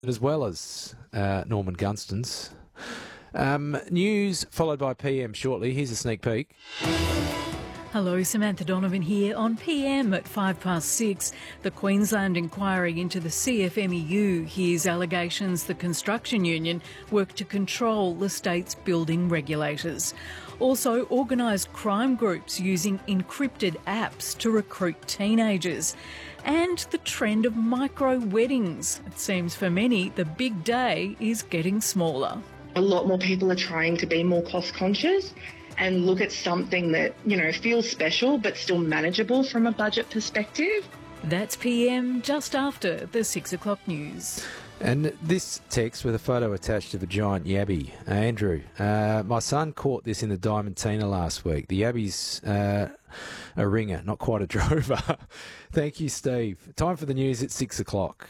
as well as Norman Gunstons. News followed by PM shortly. Here's a sneak peek. Hello, Samantha Donovan here on PM at 6:05. The Queensland inquiry into the CFMEU hears allegations the construction union worked to control the state's building regulators. Also, organised crime groups using encrypted apps to recruit teenagers. And the trend of micro-weddings. It seems for many the big day is getting smaller. A lot more people are trying to be more cost conscious and look at something that, feels special but still manageable from a budget perspective. That's PM just after the 6 o'clock news. And this text with a photo attached of a giant yabby. Andrew, my son caught this in the Diamantina last week. The yabby's a ringer, not quite a drover. Thank you, Steve. Time for the news at 6 o'clock.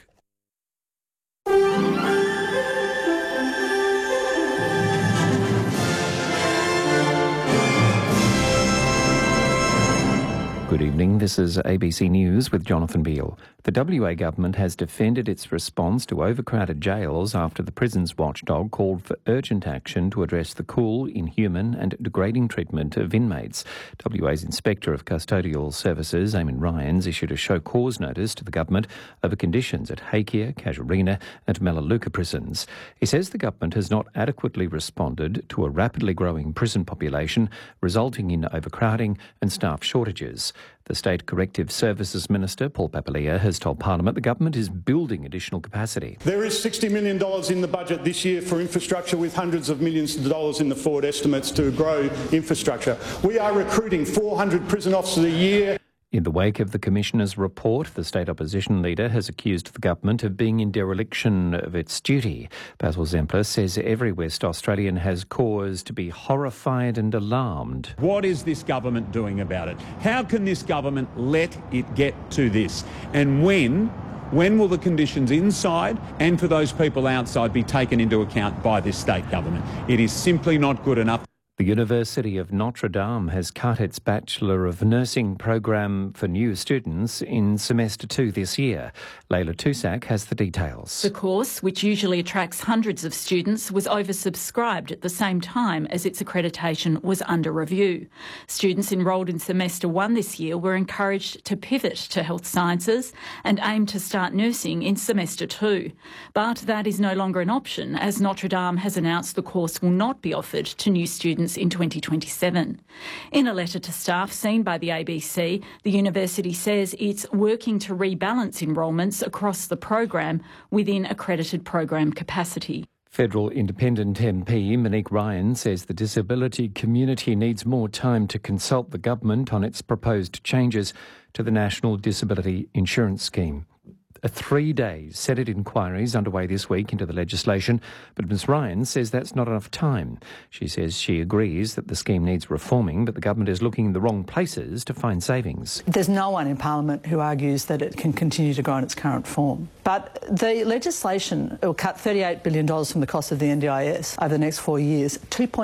Good evening, this is ABC News with Jonathan Beale. The WA government has defended its response to overcrowded jails after the prisons watchdog called for urgent action to address the cruel, inhuman and degrading treatment of inmates. WA's Inspector of Custodial Services, Eamon Ryans, issued a show cause notice to the government over conditions at Hakea, Casuarina and Melaleuca prisons. He says the government has not adequately responded to a rapidly growing prison population, resulting in overcrowding and staff shortages. The State Corrective Services Minister, Paul Papalia, has told Parliament the government is building additional capacity. There is $60 million in the budget this year for infrastructure, with hundreds of millions of dollars in the forward estimates to grow infrastructure. We are recruiting 400 prison officers a year. In the wake of the Commissioner's report, the state opposition leader has accused the government of being in dereliction of its duty. Basil Zempler says every West Australian has cause to be horrified and alarmed. What is this government doing about it? How can this government let it get to this? And when will the conditions inside and for those people outside be taken into account by this state government? It is simply not good enough. The University of Notre Dame has cut its Bachelor of Nursing program for new students in semester 2 this year. Layla Tusak has the details. The course, which usually attracts hundreds of students, was oversubscribed at the same time as its accreditation was under review. Students enrolled in semester 1 this year were encouraged to pivot to health sciences and aim to start nursing in semester 2. But that is no longer an option, as Notre Dame has announced the course will not be offered to new students in 2027. In a letter to staff seen by the ABC, the university says it's working to rebalance enrolments across the program within accredited program capacity. Federal Independent MP Monique Ryan says the disability community needs more time to consult the government on its proposed changes to the National Disability Insurance Scheme. A 3-day Senate inquiry is underway this week into the legislation, but Ms Ryan says that's not enough time. She says she agrees that the scheme needs reforming, but the government is looking in the wrong places to find savings. There's no one in Parliament who argues that it can continue to grow in its current form. But the legislation will cut $38 billion from the cost of the NDIS over the next 4 years.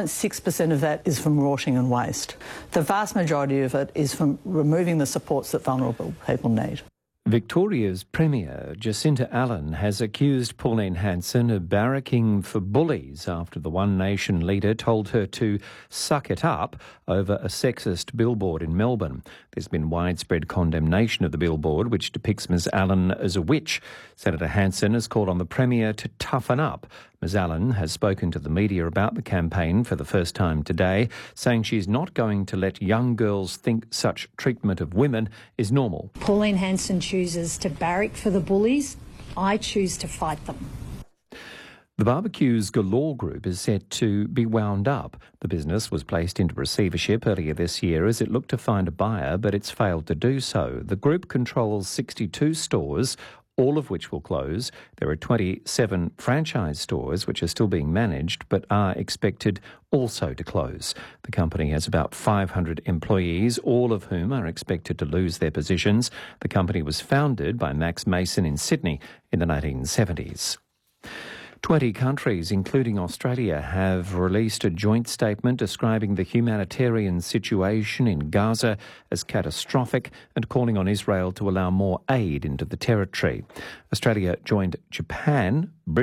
2.6% of that is from rorting and waste. The vast majority of it is from removing the supports that vulnerable people need. Victoria's Premier, Jacinta Allen, has accused Pauline Hanson of barracking for bullies after the One Nation leader told her to suck it up over a sexist billboard in Melbourne. There's been widespread condemnation of the billboard, which depicts Ms Allen as a witch. Senator Hanson has called on the Premier to toughen up. Ms Allen has spoken to the media about the campaign for the first time today, saying she's not going to let young girls think such treatment of women is normal. Pauline Hanson chooses to barrack for the bullies. I choose to fight them. The Barbecues Galore Group is set to be wound up. The business was placed into receivership earlier this year as it looked to find a buyer, but it's failed to do so. The group controls 62 stores, all of which will close. There are 27 franchise stores which are still being managed but are expected also to close. The company has about 500 employees, all of whom are expected to lose their positions. The company was founded by Max Mason in Sydney in the 1970s. 20 countries, including Australia, have released a joint statement describing the humanitarian situation in Gaza as catastrophic and calling on Israel to allow more aid into the territory. Australia joined Japan,